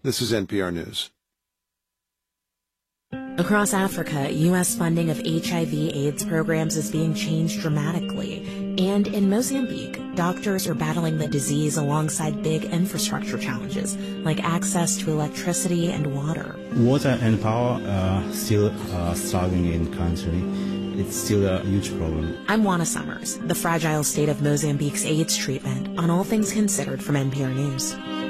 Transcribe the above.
This is NPR News. Across Africa, U.S. funding of HIV/AIDS programs is being changed dramatically. And in Mozambique, doctors are battling the disease alongside big infrastructure challenges, like access to electricity and water. Water and power are still struggling in the country. It's still a huge problem. I'm Juana Summers, the fragile state of Mozambique's AIDS treatment, on All Things Considered from NPR News.